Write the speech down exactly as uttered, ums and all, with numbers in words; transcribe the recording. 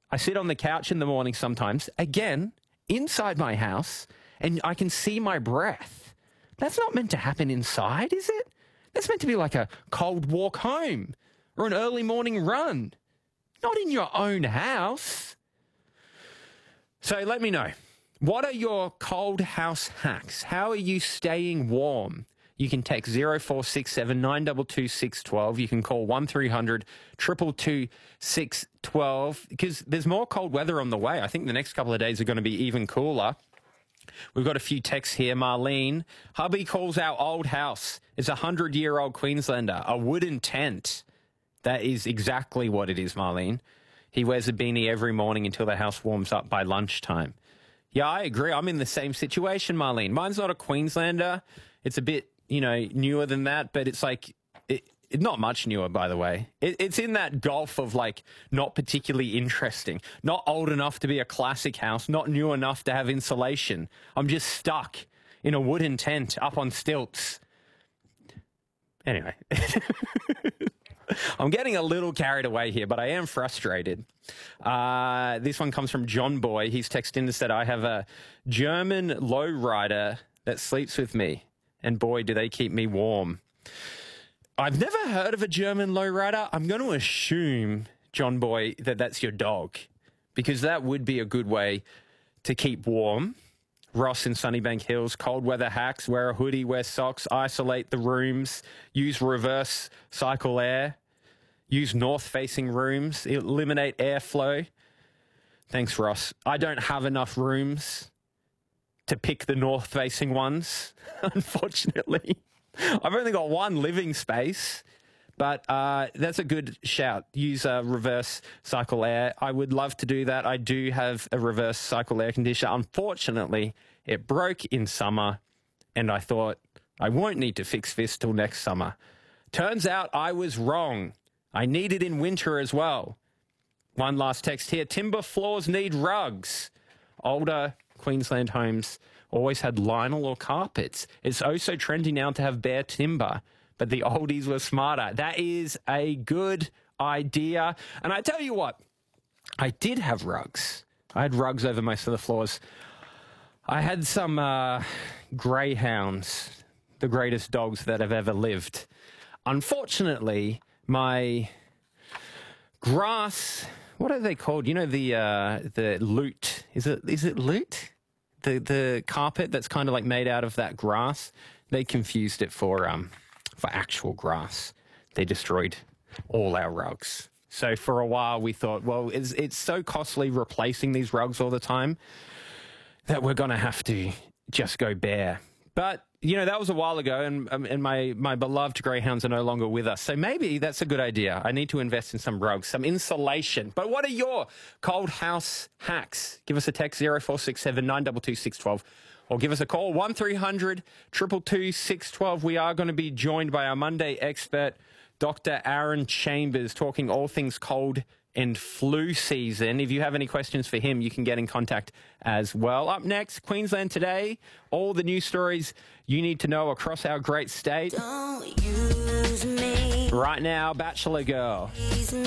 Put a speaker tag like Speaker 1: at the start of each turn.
Speaker 1: I sit on the couch in the morning sometimes, again, inside my house, and I can see my breath. That's not meant to happen inside, is it? That's meant to be like a cold walk home or an early morning run, not in your own house. So let me know. What are your cold house hacks? How are you staying warm? You can text zero four six seven nine two two six one two. You can call one three hundred two two two six one two because there's more cold weather on the way. I think the next couple of days are going to be even cooler. We've got a few texts here. Marlene, hubby calls our old house. It's a hundred-year-old Queenslander, a wooden tent. That is exactly what it is, Marlene. He wears a beanie every morning until the house warms up by lunchtime. Yeah, I agree. I'm in the same situation, Marlene. Mine's not a Queenslander. It's a bit, you know, newer than that, but it's like, it, it, not much newer, by the way. It, it's in that gulf of like not particularly interesting, not old enough to be a classic house, not new enough to have insulation. I'm just stuck in a wooden tent up on stilts. Anyway. I'm getting a little carried away here, but I am frustrated. Uh, this one comes from John Boy. He's texted in and said, I have a German lowrider that sleeps with me, and boy, do they keep me warm. I've never heard of a German lowrider. I'm going to assume, John Boy, that that's your dog, because that would be a good way to keep warm. Ross in Sunnybank Hills, cold weather hacks, wear a hoodie, wear socks, isolate the rooms, use reverse cycle air, use north-facing rooms, eliminate airflow. Thanks, Ross. I don't have enough rooms to pick the north-facing ones, unfortunately. I've only got one living space, but uh, that's a good shout. Use uh, reverse cycle air. I would love to do that. I do have a reverse cycle air conditioner. Unfortunately, it broke in summer, and I thought I won't need to fix this till next summer. Turns out I was wrong. I need it in winter as well. One last text here. Timber floors need rugs. Older Queensland homes always had vinyl or carpets. It's oh so trendy now to have bare timber, but the oldies were smarter. That is a good idea. And I tell you what, I did have rugs. I had rugs over most of the floors. I had some uh, greyhounds, the greatest dogs that have ever lived. Unfortunately, my grass, what are they called? You know, the uh, the loot. Is it is it loot? The the carpet that's kind of like made out of that grass. They confused it for um for actual grass. They destroyed all our rugs. So for a while we thought, well, it's it's so costly replacing these rugs all the time that we're going to have to just go bare. But, you know, that was a while ago, and um, and my, my beloved greyhounds are no longer with us. So maybe that's a good idea. I need to invest in some rugs, some insulation. But what are your cold house hacks? Give us a text, zero four six seven nine two two six one two, or give us a call, one three hundred two two two six one two. We are going to be joined by our Monday expert, Doctor Aaron Chambers, talking all things cold and flu season. If you have any questions for him, you can get in contact as well. Up next, Queensland Today, all the news stories you need to know across our great state.
Speaker 2: Don't use me.
Speaker 1: Right now, Bachelor Girl.